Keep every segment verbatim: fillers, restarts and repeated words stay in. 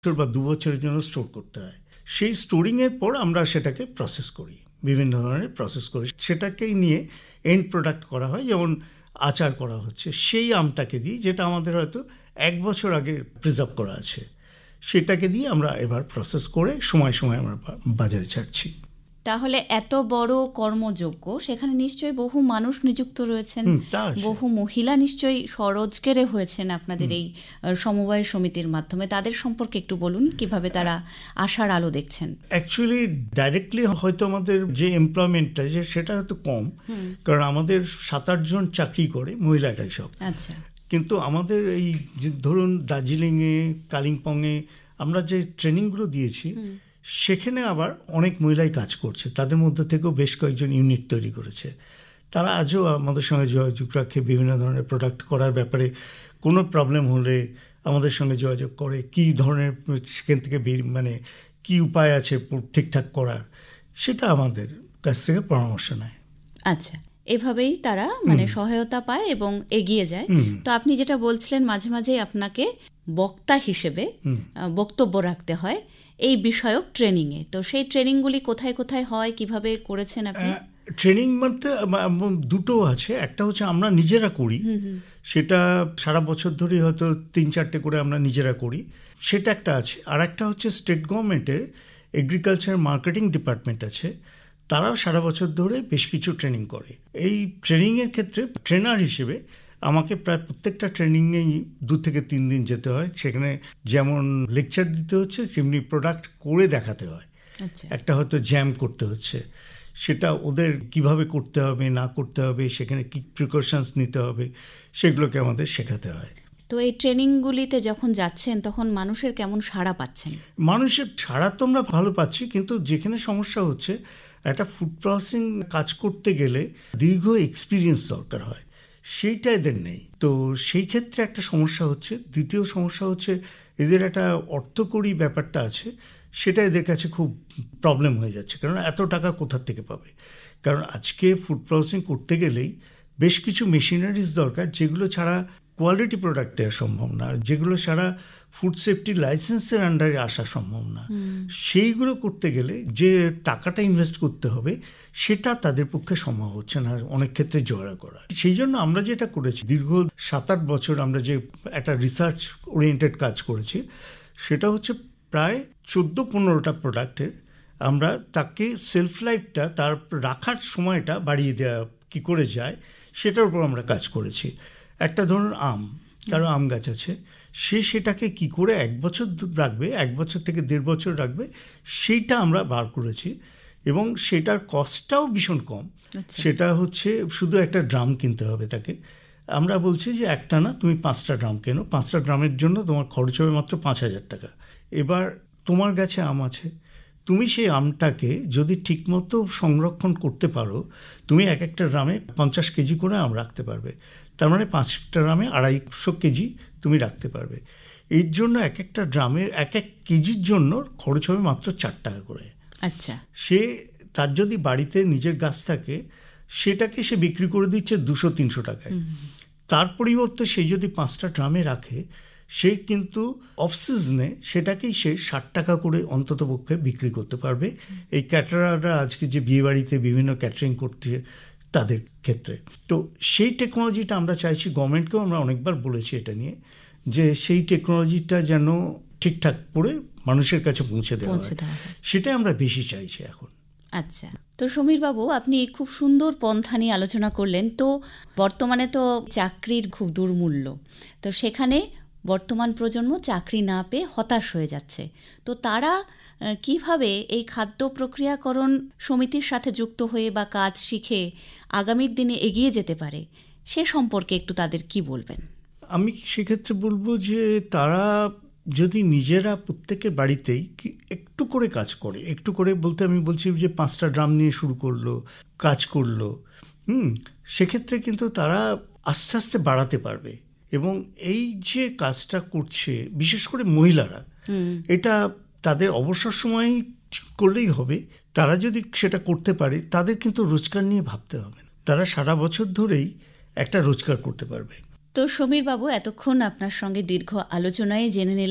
বা দু বছরের জন্য স্টোর করতে হয়। সেই স্টোরিংয়ের পর আমরা সেটাকে প্রসেস করি, বিভিন্ন ধরনের প্রসেস করি, সেটাকেই নিয়ে এন্ড প্রোডাক্ট করা হয়। যেমন আচার করা হচ্ছে সেই আমটাকে দিয়ে, যেটা আমাদের হয়তো এক বছর আগে প্রিজার্ভ করা আছে, সেটাকে দিয়ে আমরা এবার প্রসেস করে সময় সময় আমরা বাজারে ছাড়ছি। তাহলে এত বড় কর্মযোগ্য, সেখানে নিশ্চয়ই বহু মানুষ নিযুক্ত রয়েছেন, বহু মহিলা নিশ্চয়ই স্বরোজগারে হয়েছেন আপনাদের এই সমবায় সমিতির মাধ্যমে। তাদের সম্পর্কে একটু বলুন, কিভাবে তারা আশার আলো দেখছেন। অ্যাকচুয়ালি ডাইরেক্টলি হয়তো আমাদের যে এমপ্লয়মেন্টটা যে সেটা হয়তো কম, কারণ আমাদের সাত আট জন চাকরি করে মহিলাটাই সব। আচ্ছা, কিন্তু আমাদের এই ধরুন দার্জিলিংয়ে, কালিম্পংয়ে আমরা যে ট্রেনিংগুলো দিয়েছি, সেখানে আবার অনেক মহিলাই কাজ করছে। তাদের মধ্যে থেকেও বেশ কয়েকজন ইউনিট তৈরি করেছে। তারা আজও আমাদের সঙ্গে যোগাযোগ রাখে, বিভিন্ন ধরনের প্রোডাক্ট করার ব্যাপারে কোনো প্রবলেম হলে আমাদের সঙ্গে যোগাযোগ করে, কী ধরনের সেখান থেকে মানে কী উপায় আছে ঠিকঠাক করার, সেটা আমাদের কাছ থেকে পরামর্শ নেয়। আচ্ছা, এভাবেই তারা মানে সহায়তা পায় এবং এগিয়ে যায়। তো আপনি যেটা বলছিলেন, মাঝে মাঝে আপনাকে বক্তা হিসেবে বক্তব্য রাখতে হয় এই বিষয়ক ট্রেনিংয়ে। তো সেই ট্রেনিংগুলি কোথায় কোথায় হয়, কিভাবে করেছেন আপনি? ট্রেনিং বলতে দুটো আছে। একটা হচ্ছে আমরা নিজেরা করি, সেটা সারা বছর ধরে হয়তো তিন চারটে করে আমরা নিজেরা করি, সেটা একটা আছে। আর একটা হচ্ছে স্টেট গভর্নমেন্টের এগ্রিকালচার মার্কেটিং ডিপার্টমেন্ট আছে, তারাও সারা বছর ধরে বেশ কিছু ট্রেনিং করে। এই ট্রেনিংয়ের ক্ষেত্রে ট্রেনার হিসেবে আমাকে প্রায় প্রত্যেকটা ট্রেনিংয়েই দু থেকে তিন দিন যেতে হয়। সেখানে যেমন লেকচার দিতে হচ্ছে, তেমনি প্রোডাক্ট করে দেখাতে হয়। একটা হয়তো জ্যাম করতে হচ্ছে, সেটা ওদের কিভাবে করতে হবে না করতে হবে, সেখানে কী প্রিকশনস নিতে হবে, সেগুলোকে আমাদের শেখাতে হয়। তো এই ট্রেনিংগুলিতে যখন যাচ্ছেন তখন মানুষের কেমন সাড়া পাচ্ছেন? মানুষের সাড়া তো আমরা ভালো পাচ্ছি, কিন্তু যেখানে সমস্যা হচ্ছে, একটা ফুড প্রসেসিং কাজ করতে গেলে দীর্ঘ এক্সপিরিয়েন্স দরকার হয়, সেইটা এদের নেই। তো সেই ক্ষেত্রে একটা সমস্যা হচ্ছে। দ্বিতীয় সমস্যা হচ্ছে এদের একটা অর্থকরী ব্যাপারটা আছে, সেটা এদের কাছে খুব প্রবলেম হয়ে যাচ্ছে। কারণ এত টাকা কোথা থেকে পাবে? কারণ আজকে ফুড প্রসেসিং করতে গেলেই বেশ কিছু মেশিনারিজ দরকার, যেগুলো ছাড়া কোয়ালিটি প্রোডাক্ট দেওয়া সম্ভব না, যেগুলো ছাড়া ফুড সেফটি লাইসেন্সের আন্ডারে আসা সম্ভব না। সেইগুলো করতে গেলে যে টাকাটা ইনভেস্ট করতে হবে, সেটা তাদের পক্ষে সম্ভব হচ্ছে না অনেক ক্ষেত্রে জোগাড় করা। সেই জন্য আমরা যেটা করেছি, দীর্ঘ সাত আট বছর আমরা যে একটা রিসার্চ ওরিয়েন্টেড কাজ করেছি, সেটা হচ্ছে প্রায় চোদ্দো পনেরোটা প্রোডাক্টের আমরা তাকে সেলফ লাইফটা, তার রাখার সময়টা বাড়িয়ে দেওয়া কী করে যায়, সেটার উপর আমরা কাজ করেছি। একটা ধরুন আম, কারো আম গাছ আছে, সে সেটাকে কি করে এক বছর রাখবে, এক বছর থেকে দেড় বছর রাখবে, সেইটা আমরা বার করেছি। এবং সেটার কস্টটাও ভীষণ কম। সেটা হচ্ছে শুধু একটা ড্রাম কিনতে হবে তাকে। আমরা বলছি যে একটা না, তুমি পাঁচটা ড্রাম কেনো, পাঁচটা ড্রামের জন্য তোমার খরচ হবে মাত্র পাঁচ হাজার টাকা। এবার তোমার গাছে আম আছে, তুমি সেই আমটাকে যদি ঠিকমতো সংরক্ষণ করতে পারো, তুমি এক একটা ড্রামে পঞ্চাশ কেজি করে আম রাখতে পারবে। তার মানে পাঁচটা ড্রামে আড়াইশো কেজি তুমি রাখতে পারবে। এর জন্য এক একটা ড্রামের এক এক কেজির জন্য খরচ হবে মাত্র চার টাকা করে। আচ্ছা, সে তার যদি বাড়িতে নিজের গাছ থাকে, সেটাকে সে বিক্রি করে দিচ্ছে দুশো তিনশো টাকায়। তার পরিবর্তে সে যদি পাঁচটা ড্রামে রাখে, সে কিন্তু অফ সিজনে সেটাকেই সে ষাট টাকা করে অন্তত পক্ষে বিক্রি করতে পারবে। এই ক্যাটারাররা আজকে যে বিয়েবাড়িতে বিভিন্ন ক্যাটারিং করতে, তাদের ক্ষেত্রে তো সেই টেকনোলজিটা আমরা চাইছি। গভর্নমেন্টকেও আমরা অনেকবার বলেছি এটা নিয়ে, যে সেই টেকনোলজিটা যেন ঠিকঠাক করে মানুষের কাছে পৌঁছে দেওয়া হয়, সেটাই আমরা বেশি চাইছি এখন। আচ্ছা, তো সমীর বাবু, আপনি খুব সুন্দর পন্থা নিয়ে আলোচনা করলেন। তো বর্তমানে তো চাকরির খুব দুর্মূল্য, তো সেখানে বর্তমান প্রজন্ম চাকরি না পেয়ে হতাশ হয়ে যাচ্ছে। তো তারা কিভাবে এই খাদ্য প্রক্রিয়াকরণ সমিতির সাথে যুক্ত হয়ে বা কাজ শিখে আগামীর দিনে এগিয়ে যেতে পারে, সে সম্পর্কে একটু তাদের কি বলবেন? আমি সেক্ষেত্রে বলবো যে তারা যদি নিজেরা প্রত্যেকের বাড়িতেই একটু করে কাজ করে, একটু করে বলতে আমি বলছি যে পাঁচটা ড্রাম নিয়ে শুরু করলো, কাজ করলো, হুম সেক্ষেত্রে কিন্তু তারা আস্তে আস্তে বাড়াতে পারবে। এবং এই যে কাজটা করছে বিশেষ করে মহিলারা, এটা তাদের অবসর সময় করলেই হবে। তারা যদি সেটা করতে পারে, তাদের কিন্তু রোজগার নিয়ে ভাবতে হবে না, তারা সারা বছর ধরেই একটা রোজগার করতে পারবে। তো সমীর বাবু, এতক্ষণ আপনার সঙ্গে দীর্ঘ আলোচনায় জেনে নিলাম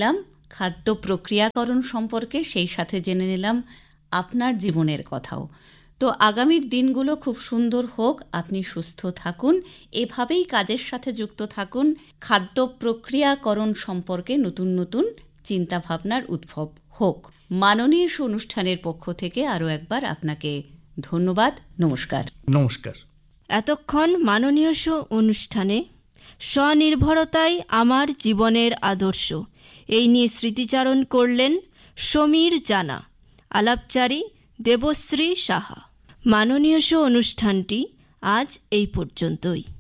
খাদ্য প্রক্রিয়াকরণ সম্পর্কে, সেই সাথে জেনে নিলাম আপনার জীবনের কথাও। তো আগামীর দিনগুলো খুব সুন্দর হোক, আপনি সুস্থ থাকুন, এভাবেই কাজের সাথে যুক্ত থাকুন। খাদ্য প্রক্রিয়াকরণ সম্পর্কে নতুন নতুন চিন্তাভাবনার উদ্ভব হোক। মাননীয় অনুষ্ঠানের পক্ষ থেকে আরও একবার আপনাকে ধন্যবাদ। নমস্কার। নমস্কার। এতক্ষণ মাননীয় অনুষ্ঠানে স্বনির্ভরতাই আমার জীবনের আদর্শ এই নিয়ে স্মৃতিচারণ করলেন সমীর জানা, আলাপচারী দেবশ্রী সাহা। মাননীয় অনুষ্ঠানটি আজ এই পর্যন্তই।